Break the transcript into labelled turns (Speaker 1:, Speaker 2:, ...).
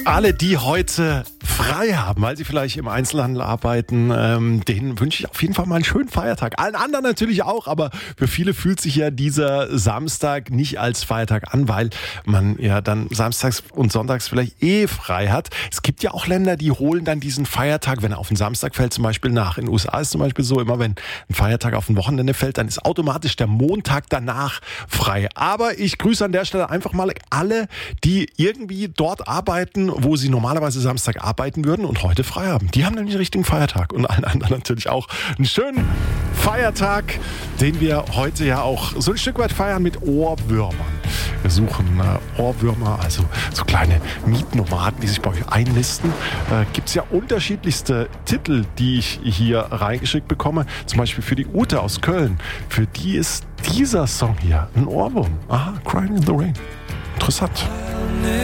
Speaker 1: Alle, die heute frei haben, weil sie vielleicht im Einzelhandel arbeiten, denen wünsche ich auf jeden Fall mal einen schönen Feiertag. Allen anderen natürlich auch, aber für viele fühlt sich ja dieser Samstag nicht als Feiertag an, weil man ja dann samstags und sonntags vielleicht frei hat. Es gibt ja auch Länder, die holen dann diesen Feiertag, wenn er auf den Samstag fällt, zum Beispiel nach. In den USA ist zum Beispiel so, immer wenn ein Feiertag auf ein Wochenende fällt, dann ist automatisch der Montag danach frei. Aber ich grüße an der Stelle einfach mal alle, die irgendwie dort arbeiten, wo sie normalerweise Samstag arbeiten würden und heute frei haben. Die haben nämlich einen richtigen Feiertag und allen anderen natürlich auch einen schönen Feiertag, den wir heute ja auch so ein Stück weit feiern mit Ohrwürmern. Wir suchen Ohrwürmer, also so kleine Mietnomaden, die sich bei euch einnisten. Gibt es ja unterschiedlichste Titel, die ich hier reingeschickt bekomme. Zum Beispiel für die Ute aus Köln. Für die ist dieser Song hier ein Ohrwurm. Aha, Crying in the Rain. Interessant.